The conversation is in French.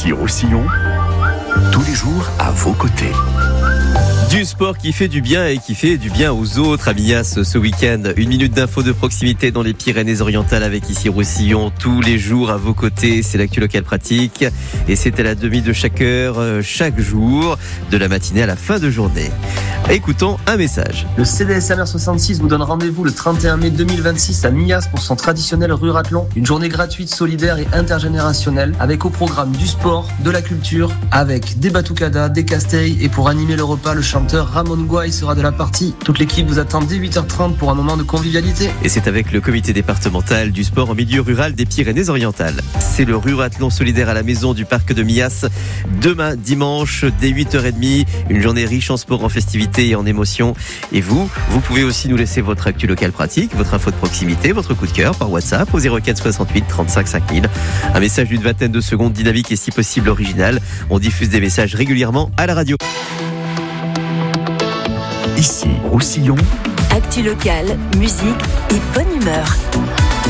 Ici Roussillon, tous les jours à vos côtés. Du sport qui fait du bien et qui fait du bien aux autres à Mias ce week-end. Une minute d'info de proximité dans les Pyrénées-Orientales avec ici Roussillon tous les jours à vos côtés. C'est l'actu local pratique et c'est à la demi de chaque heure, chaque jour, de la matinée à la fin de journée. Écoutons un message. Le CDSMR 66 vous donne rendez-vous le 31 mai 2026 à Mias pour son traditionnel Rurathlon. Une journée gratuite, solidaire et intergénérationnelle avec au programme du sport, de la culture, avec des batucadas, des casteilles et pour animer le repas, le chanteur Ramon Guay sera de la partie. Toute l'équipe vous attend dès 8h30 pour un moment de convivialité. Et c'est avec le comité départemental du sport en milieu rural des Pyrénées-Orientales. C'est le Rurathlon solidaire à la maison du parc de Mias. Demain, dimanche, dès 8h30. Une journée riche en sport, en festivités et en émotions. Et vous pouvez aussi nous laisser votre actu local pratique, votre info de proximité, votre coup de cœur par WhatsApp au 04 68 35 5000. Un message d'une vingtaine de secondes, dynamique et si possible original. On diffuse des messages régulièrement à la radio. Ici Roussillon, actu locale, musique et bonne humeur.